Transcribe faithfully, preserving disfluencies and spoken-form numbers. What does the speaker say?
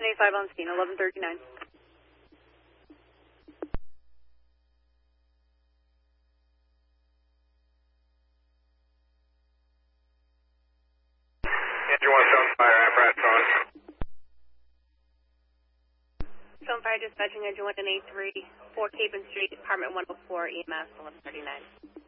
ten eighty-five on scene, eleven thirty-nine. Engine one, Stone Fire, apparatus on. Stone Fire dispatching engine one and A three, four Capon Street, apartment one oh four, E M S eleven thirty-nine.